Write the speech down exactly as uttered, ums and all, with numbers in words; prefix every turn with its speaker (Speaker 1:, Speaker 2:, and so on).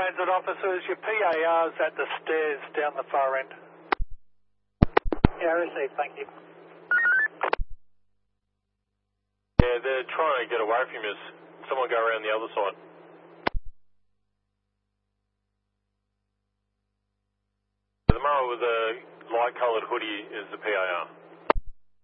Speaker 1: Transit officers, your P A R's at the stairs down the far end.
Speaker 2: Yeah, received, thank you.
Speaker 3: Yeah, they're trying to get away from us. Someone go around the other side. The mower with a light coloured hoodie is the P A R.